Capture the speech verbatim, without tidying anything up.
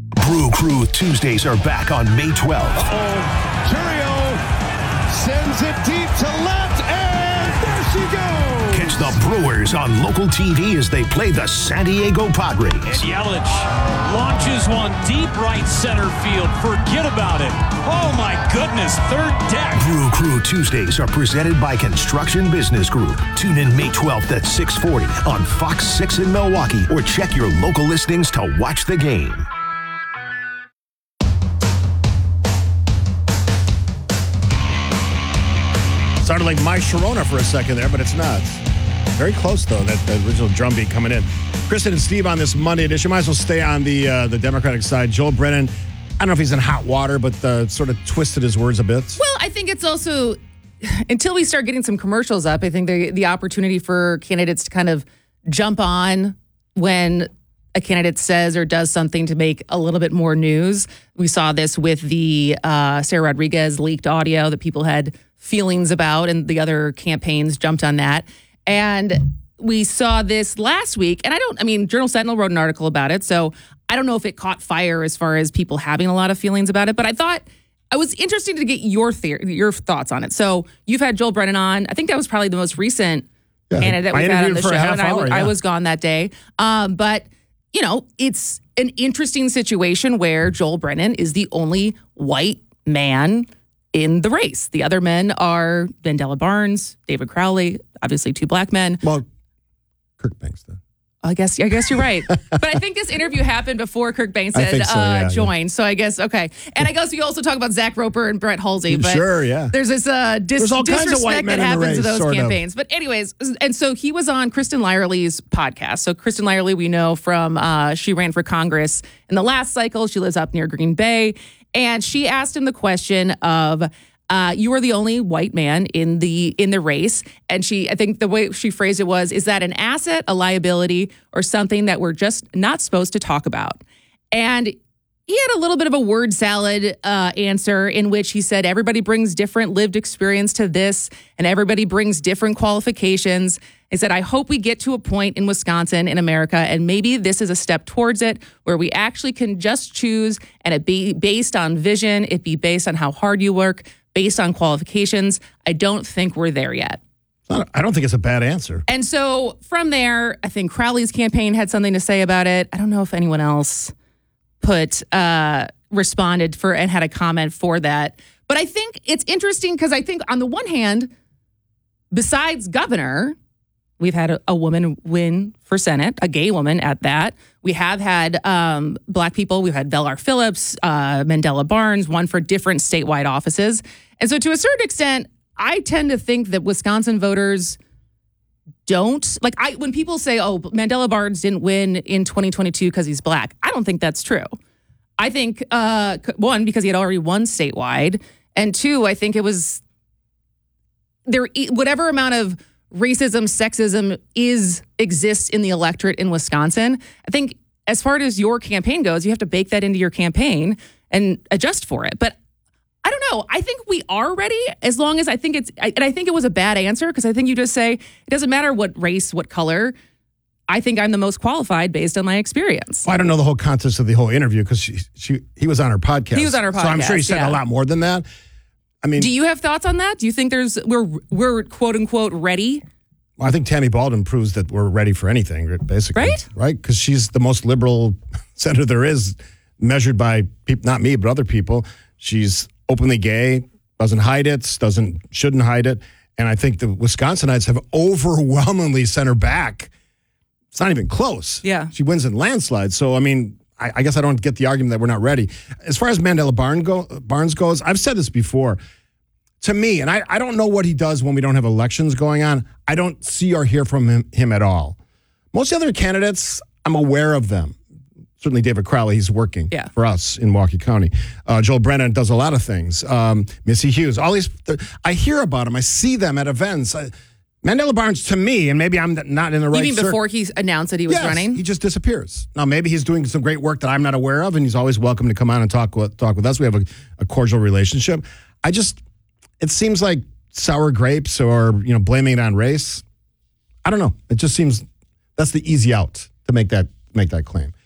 Brew Crew Tuesdays are back on May twelfth. Uh-oh. Chourio sends it deep to left, and there she goes. Catch the Brewers on local T V as they play the San Diego Padres. And Yelich launches one deep right center field. Forget about it. Oh, my goodness. Third deck. Brew Crew Tuesdays are presented by Construction Business Group. Tune in May twelfth at six forty on Fox six in Milwaukee or check your local listings to watch the game. Sounded like My Sharona for a second there, but it's not. Very close, though, that the original drum beat coming in. Kristen and Steve on this Monday edition. Might as well stay on the uh, the Democratic side. Joel Brennan, I don't know if he's in hot water, but uh, sort of twisted his words a bit. Well, I think it's also, until we start getting some commercials up, I think the, the opportunity for candidates to kind of jump on when a candidate says or does something to make a little bit more news. We saw this with the uh, Sarah Rodriguez leaked audio that people had feelings about, and the other campaigns jumped on that. And we saw this last week, and I don't, I mean, Journal Sentinel wrote an article about it, so I don't know if it caught fire as far as people having a lot of feelings about it, but I thought it was interesting to get your theory, your thoughts on it. So you've had Joel Brennan on. I think that was probably the most recent yeah, candidate we've had on the show, and hour, I, yeah. I was gone that day. Um, but, you know, it's an interesting situation where Joel Brennan is the only white man in the race. The other men are Mandela Barnes, David Crowley, obviously two black men. Well, Kirk Banks, though. I guess I guess you're right. But I think this interview happened before Kirk Banks had so, yeah, uh, joined. Yeah. So I guess, okay. And I guess we also talk about Zach Roper and Brett Halsey. But sure, yeah. There's this uh, dis- there's all disrespect kinds of white men that happens in the race, to those sort campaigns. Of. But anyways, and so he was on Kristen Lyerly's podcast. So Kristen Lyerly, we know from, uh, she ran for Congress in the last cycle. She lives up near Green Bay. And she asked him the question of, Uh, you are the only white man in the in the race. And she, I think the way she phrased it was, is that an asset, a liability, or something that we're just not supposed to talk about? And he had a little bit of a word salad uh, answer in which he said everybody brings different lived experience to this, and everybody brings different qualifications. He said, I hope we get to a point in Wisconsin, in America, and maybe this is a step towards it, where we actually can just choose, and it be based on vision, it be based on how hard you work, based on qualifications. I don't think we're there yet. I don't think it's a bad answer. And so from there, I think Crowley's campaign had something to say about it. I don't know if anyone else put uh, responded for and had a comment for that. But I think it's interesting because I think on the one hand, besides governor, we've had a, a woman win for Senate, a gay woman at that. We have had um, black people. We've had Vellar Phillips, uh, Mandela Barnes, one for different statewide offices. And so to a certain extent, I tend to think that Wisconsin voters don't, like I when people say, oh, Mandela Barnes didn't win in twenty twenty-two because he's black, I don't think that's true. I think, uh, one, because he had already won statewide. And two, I think it was there, whatever amount of racism, sexism is exists in the electorate in Wisconsin. I think as far as your campaign goes, you have to bake that into your campaign and adjust for it. But I don't know. I think we are ready as long as I think it's, and I think it was a bad answer because I think you just say, it doesn't matter what race, what color. I think I'm the most qualified based on my experience. Well, I don't know the whole context of the whole interview because she, she, he was on her podcast. He was on her podcast. So I'm sure he said yeah. a lot more than that. I mean, do you have thoughts on that? Do you think there's we're we're quote unquote ready? Well, I think Tammy Baldwin proves that we're ready for anything, basically. Right? Right? Because she's the most liberal senator there is, measured by people, not me, but other people. She's openly gay, doesn't hide it, doesn't shouldn't hide it, and I think the Wisconsinites have overwhelmingly sent her back. It's not even close. Yeah, she wins in landslides. So I mean. I, I guess I don't get the argument that we're not ready. As far as Mandela Barnes, go, Barnes goes, I've said this before. To me, and I, I don't know what he does when we don't have elections going on. I don't see or hear from him, him at all. Most other candidates, I'm aware of them. Certainly David Crowley, he's working yeah. for us in Milwaukee County. Uh, Joel Brennan does a lot of things. Um, Missy Hughes, all these, I hear about them. I see them at events. I, Mandela Barnes, to me, and maybe I'm not in the right. You mean cir- before he announced that he was yes, running? He just disappears. Now, maybe he's doing some great work that I'm not aware of, and he's always welcome to come on and talk with, talk with us. We have a, a cordial relationship. I just, it seems like sour grapes or, you know, blaming it on race. I don't know. It just seems that's the easy out to make that make that claim.